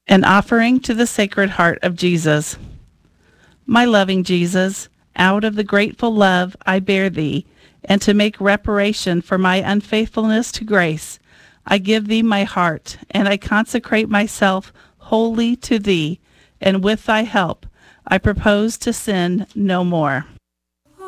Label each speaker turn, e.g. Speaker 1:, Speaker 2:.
Speaker 1: An offering to the Sacred Heart of Jesus. My loving Jesus, out of the grateful love I bear thee, and to make reparation for my unfaithfulness to grace, I give thee my heart, and I consecrate myself wholly to thee, and with thy help I propose to sin no more.